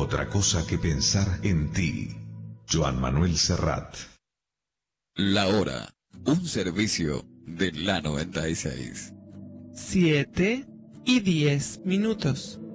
otra cosa que pensar en ti. Joan Manuel Serrat. La hora, un servicio de la 96. 7:10.